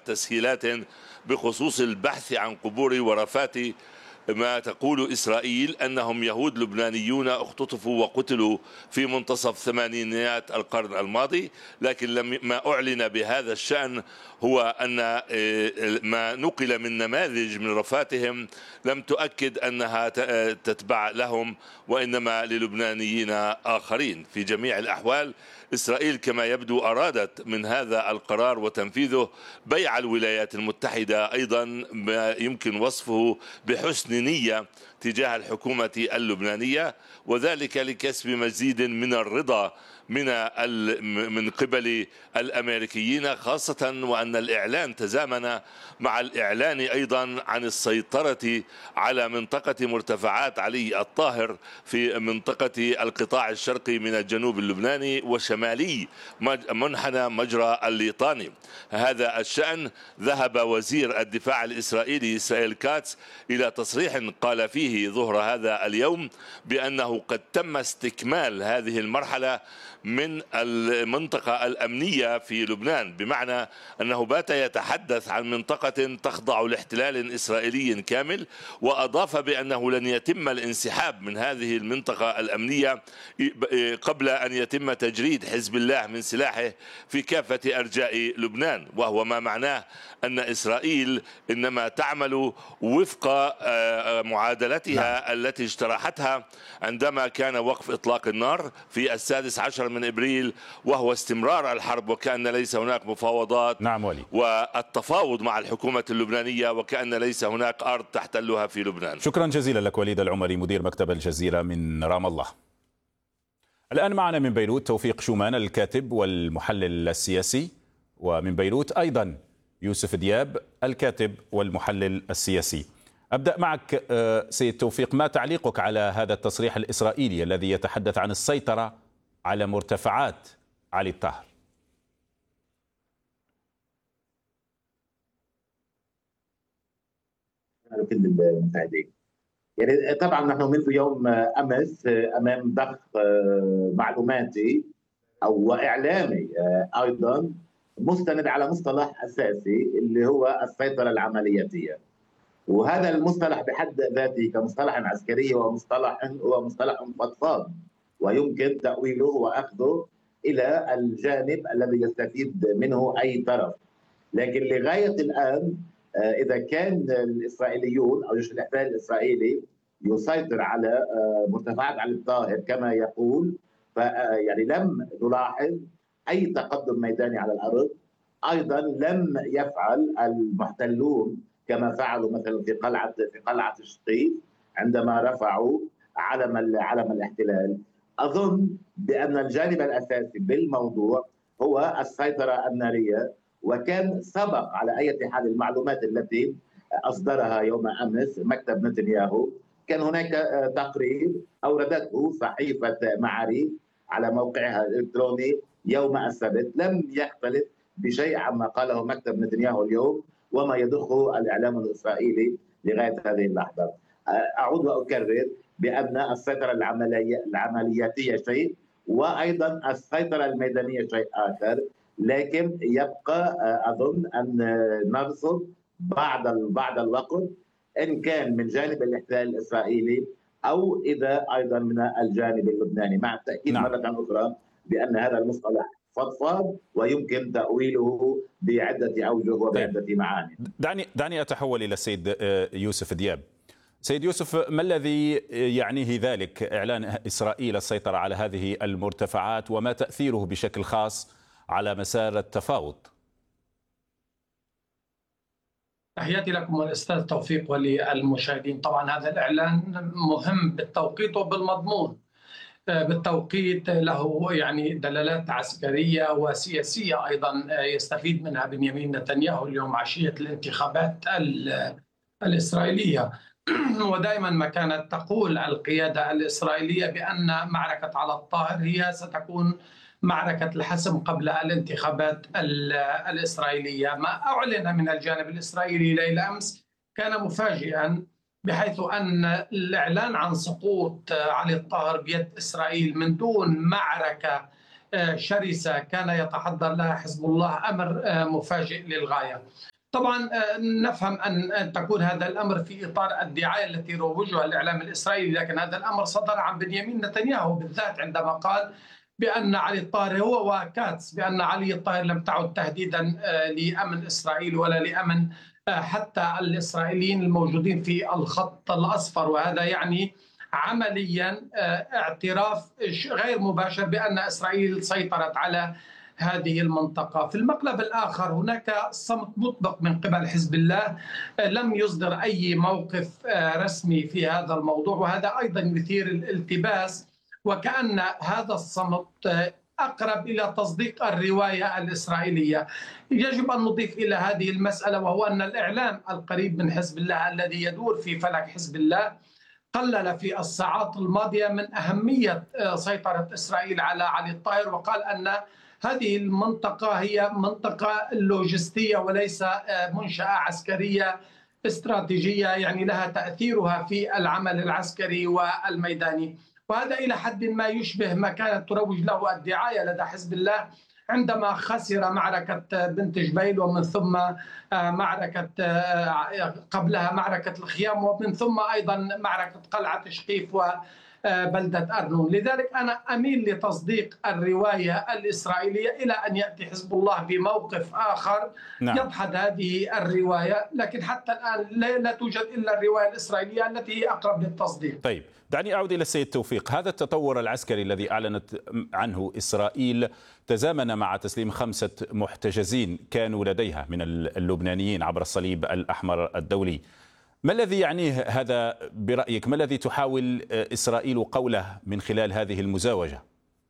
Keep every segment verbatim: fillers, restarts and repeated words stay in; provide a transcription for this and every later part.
تسهيلات بخصوص البحث عن قبور ورفات ما تقول إسرائيل أنهم يهود لبنانيون اختطفوا وقتلوا في منتصف ثمانينيات القرن الماضي، لكن لم ما أعلن بهذا الشأن هو أن ما نقل من نماذج من رفاتهم لم تؤكد أنها تتبع لهم وإنما للبنانيين آخرين. في جميع الأحوال إسرائيل كما يبدو أرادت من هذا القرار وتنفيذه بيع الولايات المتحدة أيضا ما يمكن وصفه بحسن نية تجاه الحكومة اللبنانية، وذلك لكسب مزيد من الرضا من من قبل الأمريكيين، خاصة وأن الإعلان تزامن مع الإعلان أيضا عن السيطرة على منطقة مرتفعات علي الطاهر في منطقة القطاع الشرقي من الجنوب اللبناني وشمالي منحنى مجرى الليطاني. هذا الشأن ذهب وزير الدفاع الإسرائيلي إسرائيل كاتس إلى تصريح قال فيه ظهر هذا اليوم بأنه قد تم استكمال هذه المرحلة من المنطقة الأمنية في لبنان، بمعنى أنه بات يتحدث عن منطقة تخضع لاحتلال إسرائيلي كامل، وأضاف بأنه لن يتم الانسحاب من هذه المنطقة الأمنية قبل أن يتم تجريد حزب الله من سلاحه في كافة أرجاء لبنان، وهو ما معناه أن إسرائيل إنما تعمل وفق معادلتها التي اجترحتها عندما كان وقف إطلاق النار في السادس عشر من إبريل، وهو استمرار الحرب وكأن ليس هناك مفاوضات. نعم ولي. والتفاوض مع الحكومة اللبنانية وكأن ليس هناك أرض تحتلها في لبنان. شكرا جزيلا لك وليد العمري مدير مكتب الجزيرة من رام الله. الآن معنا من بيروت توفيق شومان الكاتب والمحلل السياسي، ومن بيروت أيضا يوسف دياب الكاتب والمحلل السياسي. أبدأ معك سيد توفيق، ما تعليقك على هذا التصريح الإسرائيلي الذي يتحدث عن السيطرة على مرتفعات علي الطاهر؟ كل المشاهدين، يعني طبعا نحن منذ يوم امس امام ضخ معلوماتي او اعلامي ايضا مستند على مصطلح اساسي اللي هو السيطره العملياتيه، وهذا المصطلح بحد ذاته كمصطلح عسكري هو مصطلح هو مصطلح فضفاض ويمكن تاويله واخذه الى الجانب الذي يستفيد منه اي طرف، لكن لغايه الان اذا كان الاسرائيليون او جيش الاحتلال الاسرائيلي يسيطر على مرتفعات علي الطاهر كما يقول، فيعني لم نلاحظ اي تقدم ميداني على الارض. ايضا لم يفعل المحتلون كما فعلوا مثلا في قلعه في قلعه الشطيف عندما رفعوا علم علم الاحتلال. اظن بان الجانب الاساسي بالموضوع هو السيطره الناريه، وكان سبق على اي حال المعلومات التي اصدرها يوم امس مكتب نتنياهو، كان هناك تقرير اوردته صحيفه معاريف على موقعها الالكتروني يوم السبت، لم يختلف بشيء عما قاله مكتب نتنياهو اليوم وما يضخه الاعلام الاسرائيلي لغايه هذه اللحظه. اعود واكرر بان السيطره العمليه العملياتيه شيء، وايضا السيطره الميدانيه شيء اخر، لكن يبقى اظن ان نرصد بعض بعض الوقت ان كان من جانب الاحتلال الاسرائيلي او اذا ايضا من الجانب اللبناني، مع التاكيد نعم. مره اخرى بان هذا المصطلح فضفاض ويمكن تاويله بعده اوجه وبعده معاني. دعني دعني اتحول الى السيد يوسف دياب. سيد يوسف، ما الذي يعنيه ذلك اعلان اسرائيل السيطره على هذه المرتفعات، وما تاثيره بشكل خاص على مسار التفاوض؟ تحياتي لكم والأستاذ توفيق وللمشاهدين. طبعا هذا الإعلان مهم بالتوقيت وبالمضمون. بالتوقيت له يعني دلالات عسكرية وسياسية أيضا يستفيد منها بنيامين نتنياهو اليوم عشية الانتخابات الإسرائيلية. ودائما ما كانت تقول القيادة الإسرائيلية بأن معركة على الطاهر هي ستكون معركة الحسم قبل الانتخابات الإسرائيلية. ما أعلن من الجانب الإسرائيلي ليلة أمس كان مفاجئا، بحيث أن الإعلان عن سقوط علي الطاهر بيد إسرائيل من دون معركة شرسة كان يتحضر لها حزب الله، أمر مفاجئ للغاية. طبعا نفهم أن تكون هذا الأمر في إطار الدعاية التي روجها الإعلام الإسرائيلي، لكن هذا الأمر صدر عن بنيامين نتنياهو بالذات عندما قال بأن علي الطاهر هو وكاتس بأن علي الطاهر لم تعد تهديدا لأمن إسرائيل ولا لأمن حتى الإسرائيليين الموجودين في الخط الأصفر، وهذا يعني عمليا اعتراف غير مباشر بأن إسرائيل سيطرت على هذه المنطقة. في المقلب الآخر هناك صمت مطبق من قبل حزب الله، لم يصدر أي موقف رسمي في هذا الموضوع، وهذا أيضا يثير الالتباس، وكأن هذا الصمت أقرب إلى تصديق الرواية الإسرائيلية. يجب أن نضيف إلى هذه المسألة وهو أن الإعلام القريب من حزب الله الذي يدور في فلك حزب الله قلل في الساعات الماضية من أهمية سيطرة إسرائيل على علي الطاهر، وقال أن هذه المنطقة هي منطقة لوجستية وليس منشأة عسكرية استراتيجية يعني لها تأثيرها في العمل العسكري والميداني. وهذا إلى حد ما يشبه ما كانت تروج له الدعاية لدى حزب الله عندما خسر معركة بنت جبيل، ومن ثم معركة قبلها معركة الخيام، ومن ثم أيضا معركة قلعة شقيف وبلدة أرنون. لذلك أنا أميل لتصديق الرواية الإسرائيلية إلى أن يأتي حزب الله بموقف آخر نعم. يدحض هذه الرواية، لكن حتى الآن لا توجد إلا الرواية الإسرائيلية التي هي أقرب للتصديق. طيب دعني أعود إلى السيد توفيق. هذا التطور العسكري الذي أعلنت عنه إسرائيل تزامن مع تسليم خمسة محتجزين كانوا لديها من اللبنانيين عبر الصليب الأحمر الدولي. ما الذي يعنيه هذا برأيك؟ ما الذي تحاول إسرائيل قوله من خلال هذه المزاوجة؟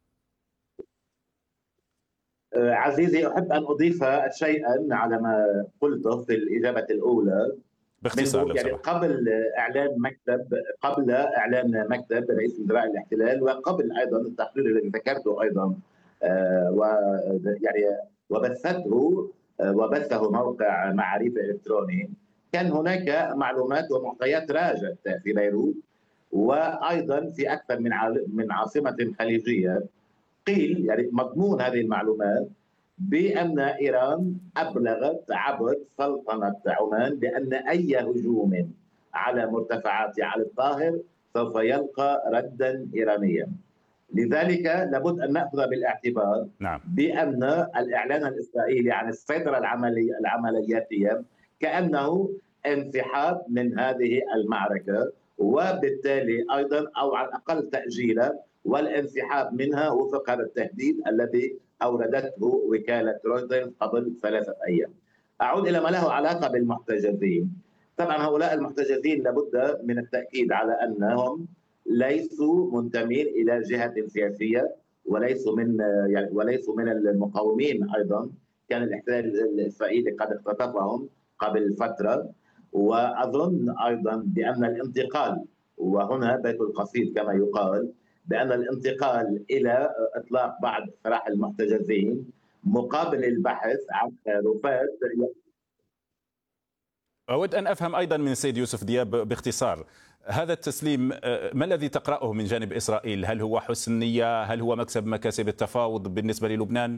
عزيزي، أحب أن أضيف شيئا على ما قلته في الإجابة الأولى باختصار. يعني قبل إعلان مكتب قبل إعلان مكتب رئيس وزراء الاحتلال، وقبل أيضا التقرير الذي ذكرته أيضا آه ويعني وبثته وبثه موقع معاريف الإلكتروني، كان هناك معلومات ومعطيات راجت في بيروت وأيضا في أكثر من من عاصمة خليجية. قيل يعني مضمون هذه المعلومات بأن إيران أبلغت عبر سلطنة عمان بأن أي هجوم على مرتفعات علي الطاهر سوف يلقى ردا إيرانيا. لذلك لابد أن نأخذ بالاعتبار نعم. بأن الإعلان الإسرائيلي عن السيطرة العملية العملياتية كأنه انسحاب من هذه المعركة، وبالتالي أيضا أو على الأقل تأجيلا والانسحاب منها وفق هذا التهديد الذي أوردته وكالة رويترز قبل ثلاثة أيام. أعود إلى ما له علاقة بالمحتجزين. طبعا هؤلاء المحتجزين لابد من التأكيد على أنهم ليسوا منتمين إلى جهة سياسية وليسوا من يعني وليسوا من المقاومين. أيضا كان الاحتلال الإسرائيلي قد اختطفهم قبل فترة، وأظن أيضا بأن الانتقال، وهنا بيت القصيد كما يقال، بأن الانتقال إلى إطلاق بعض سراح المحتجزين مقابل البحث عن رفات. أود أن أفهم أيضا من السيد يوسف دياب باختصار هذا التسليم، ما الذي تقرأه من جانب إسرائيل؟ هل هو حسن نية؟ هل هو مكسب مكاسب التفاوض بالنسبة للبنان؟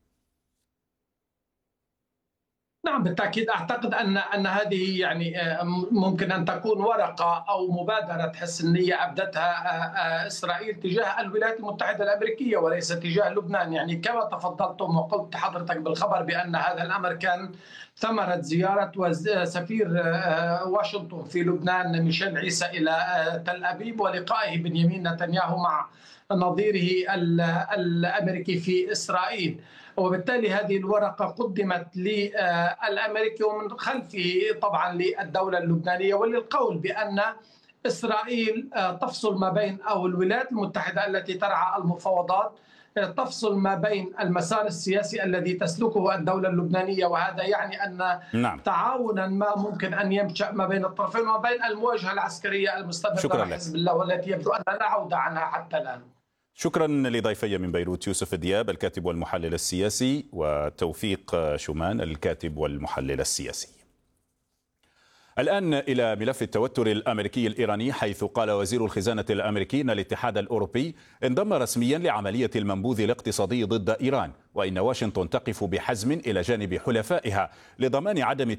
نعم بالتأكيد. أعتقد أن أن هذه يعني ممكن أن تكون ورقة أو مبادرة حسن نية أبدتها إسرائيل تجاه الولايات المتحدة الأمريكية وليس تجاه لبنان. يعني كما تفضلتم وقلت حضرتك بالخبر بأن هذا الأمر كان ثمرة زيارة سفير واشنطن في لبنان ميشيل عيسى إلى تل أبيب ولقائه بنيامين نتنياهو مع نظيره الأمريكي في إسرائيل، وبالتالي هذه الورقة قدمت للأمريكي ومن خلفه طبعا للدولة اللبنانية، وللقول بأن إسرائيل تفصل ما بين أو الولايات المتحدة التي ترعى المفاوضات تفصل ما بين المسار السياسي الذي تسلكه الدولة اللبنانية، وهذا يعني أن نعم. تعاونا ما ممكن أن ينشأ ما بين الطرفين وما بين المواجهة العسكرية المستمرة مع حزب الله والتي يبدو أن لا عودة عنها حتى الآن. شكرا لضيفي من بيروت يوسف دياب الكاتب والمحلل السياسي، وتوفيق شومان الكاتب والمحلل السياسي. الآن إلى ملف التوتر الأمريكي الإيراني، حيث قال وزير الخزانة الأمريكي أن الاتحاد الأوروبي انضم رسميا لعملية المنبوذ الاقتصادي ضد إيران، وإن واشنطن تقف بحزم إلى جانب حلفائها لضمان عدم